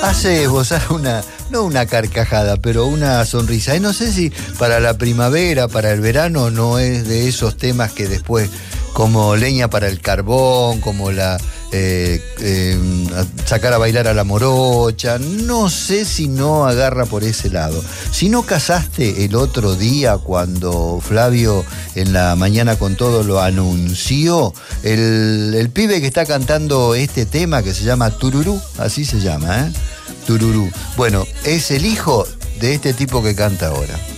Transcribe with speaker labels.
Speaker 1: hace esbozar no una carcajada, pero una sonrisa. Y no sé si para la primavera, para el verano, no es de esos temas que después, como leña para el carbón, como sacar a bailar a la morocha, no sé si no agarra por ese lado. Si no casaste el otro día cuando Flavio en la mañana con todo lo anunció, el pibe que está cantando este tema que se llama Tururú, así se llama, Tururú. Bueno, es el hijo de este tipo que canta ahora.